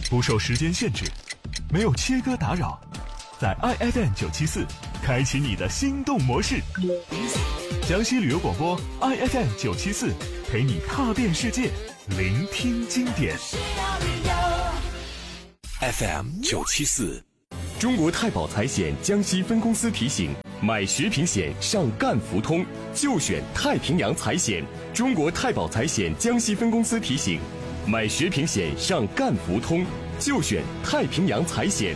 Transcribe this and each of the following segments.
不受时间限制，没有切割打扰，在 IFM 974开启你的心动模式。江西旅游广播 IFM 974陪你踏遍世界，聆听经典。 FM 974，中国太保财险江西分公司提醒：买学平险上赣福通，就选太平洋财险。中国太保财险江西分公司提醒：买学平险上赣福通，就选太平洋财险。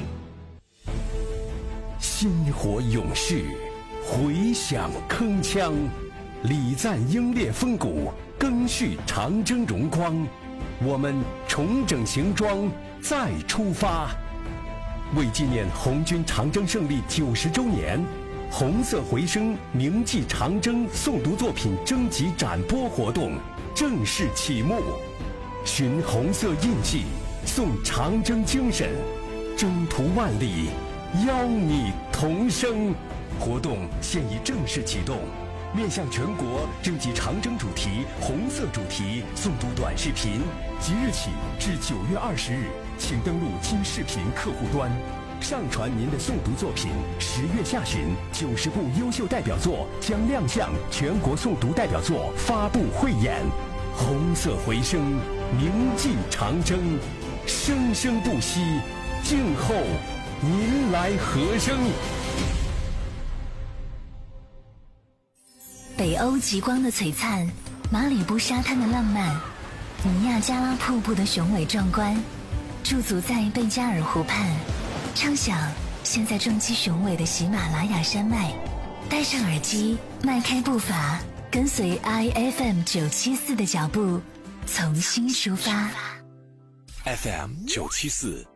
薪火勇士，回响铿锵，礼赞英烈风骨，赓续长征荣光。我们重整行装，再出发。为纪念红军长征胜利90周年，红色回声铭记长征诵读作品征集展播活动正式启幕。寻红色印记，颂长征精神，征途万里，邀你同声。活动现已正式启动，面向全国征集长征主题、红色主题诵读短视频，即日起至9月20日，请登录今视频客户端，上传您的诵读作品。10月下旬，90部优秀代表作将亮相全国诵读代表作发布汇演。红色回声，铭记长征，生生不息，静候您来和声。 北欧极光的璀璨，马里布沙滩的浪漫，尼亚加拉瀑布的雄伟壮观，驻足在贝加尔湖畔，畅想现在正激雄伟的喜马拉雅山脉。戴上耳机，迈开步伐，跟随 IFM 974的脚步，重新出发。 FM 974。